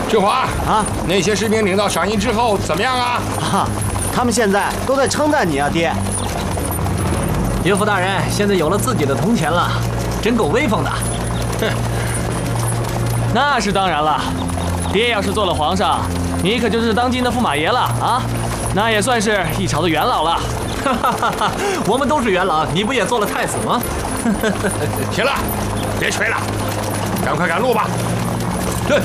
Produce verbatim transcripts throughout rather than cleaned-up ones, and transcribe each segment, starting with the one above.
志华啊， 那些士兵领到赏银之后怎么样啊？ 啊，他们现在都在称赞你啊，爹。 岳父大人现在有了自己的铜钱了，真够威风的。 哼，那是当然了。爹要是做了皇上，你可就是当今的驸马爷了啊！那也算是一朝的元老了。 哈哈哈哈！我们都是元老，你不也做了太子吗？ 行了，别吹了，赶快赶路吧。 对。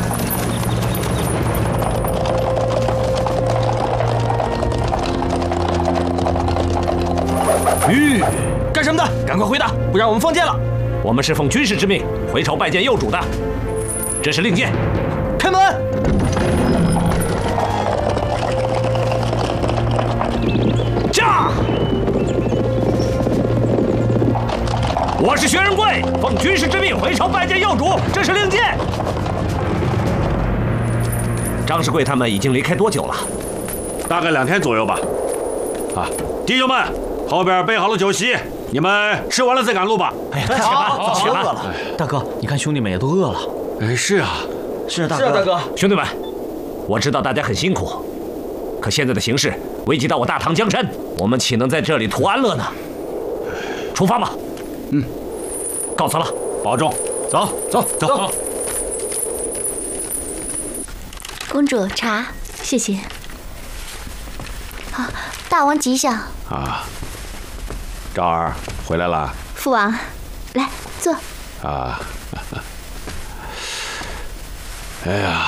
吁，干什么的？赶快回答，不然我们放箭了。 我们是奉军师之命回朝拜见幼主的，这是令箭。 开门。 驾！我是薛仁贵，奉军师之命回朝拜见幼主，这是令箭。张世贵他们已经离开多久了？ 大概两天左右吧。啊，弟兄们，后边备好了酒席，你们吃完了再赶路吧。 哎呀，太巧了， 起了。 大哥，你看兄弟们也都饿了。 哎，是啊， 是大哥。 是啊，大哥。 兄弟们，我知道大家很辛苦，可现在的形势危及到我大唐江山，我们岂能在这里图安乐呢？出发吧。 嗯， 告辞了， 保重。走走走。走公主茶，谢谢。好，大王吉祥。 啊，昭儿回来了。 父王，来坐。 啊，哎呀。